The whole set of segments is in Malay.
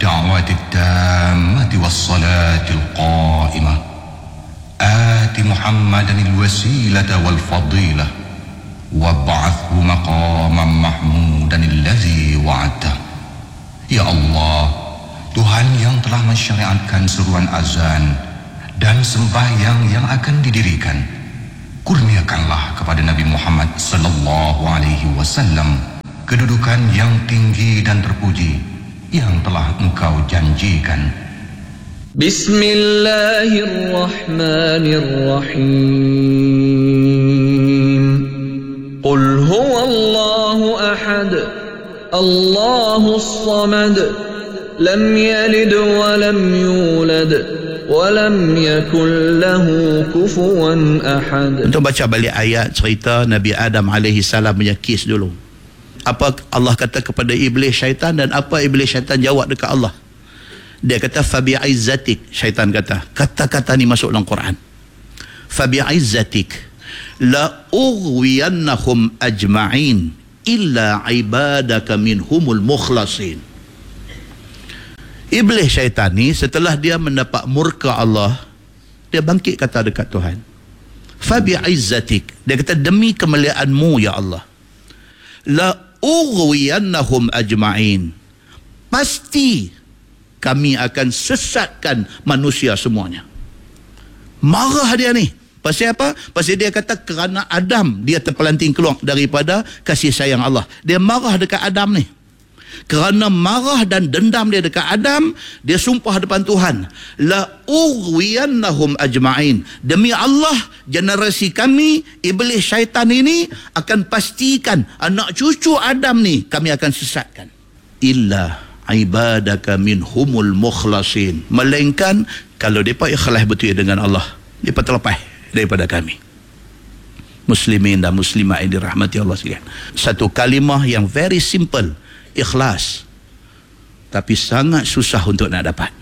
دعوة التامة والصلاة القائمة آت محمدا الوسيلة والفضيلة وابعثه مقاما محمودا الذي وعدته. Ya Allah, Tuhan yang telah mensyariatkan seruan azan dan sembahyang yang akan didirikan, kurniakanlah kepada Nabi Muhammad sallallahu alaihi wasallam kedudukan yang tinggi dan terpuji yang telah Engkau janjikan. Bismillahirrahmanirrahim. Qul huwallahu ahad, Allahus samad, lam yalid wa lam yulad wa lam yakul lahu kufuwan ahad. Untuk baca balik ayat cerita Nabi Adam alaihi salam punya kes dulu. Apa Allah kata kepada iblis syaitan dan apa iblis syaitan jawab dekat Allah. Dia kata fabi'izzatik, syaitan kata. Kata-kata ni masuk dalam Quran. Fabi'izzatik la ughwiyannahum ajma'in illa ibadaka minhumul mukhlasin. Iblis syaitan ni setelah dia mendapat murka Allah, dia bangkit kata dekat Tuhan. Fabi'izzatik, dia kata demi kemuliaanmu ya Allah, la ughwiyannahum ajma'in, pasti kami akan sesatkan manusia semuanya. Marah dia ni. Pasal apa? Pasal dia kata kerana Adam dia terpelanting keluar daripada kasih sayang Allah. Dia marah dekat Adam ni. Kerana marah dan dendam dia dekat Adam, dia sumpah depan Tuhan, la ughwiyannahum ajma'in, demi Allah generasi kami, iblis syaitan ini akan pastikan anak cucu Adam ni kami akan sesatkan. Illa ibadaka minhumul mukhlasin, melainkan kalau mereka ikhlas betul dengan Allah, mereka terlepas daripada kami. Muslimin dan muslimat yang dirahmati Allah sekalian. Satu kalimah yang very simple, ikhlas, tapi sangat susah untuk nak dapat.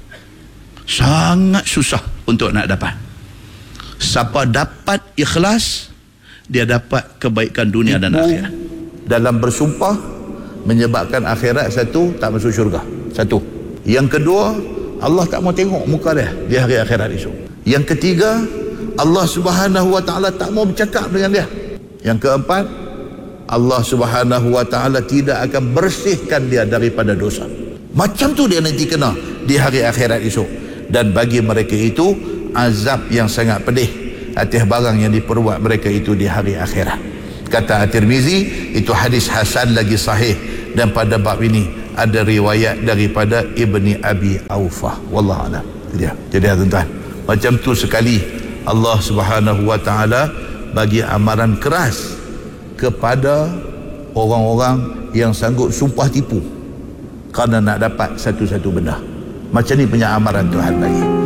Sangat susah untuk nak dapat. Siapa dapat ikhlas, dia dapat kebaikan dunia dan akhirat. Dalam bersumpah menyebabkan akhirat, satu, tak masuk syurga. Satu. Yang kedua, Allah tak mau tengok muka dia di hari akhirat esok. Yang ketiga, Allah Subhanahu wa ta'ala tak mau bercakap dengan dia. Yang keempat, Allah Subhanahu wa ta'ala tidak akan bersihkan dia daripada dosa. Macam tu dia nanti kena di hari akhirat esok. Dan bagi mereka itu azab yang sangat pedih atas barang yang diperbuat mereka itu di hari akhirat. Kata At-Tirmizi, itu hadis hasan lagi sahih, dan pada bab ini ada riwayat daripada Ibni Abi Aufah. Wallahualam. Jadi tuan-tuan, macam tu sekali Allah Subhanahu wa ta'ala bagi amaran keras kepada orang-orang yang sanggup sumpah tipu kerana nak dapat satu-satu benda. Macam ni punya amaran Tuhan bagi.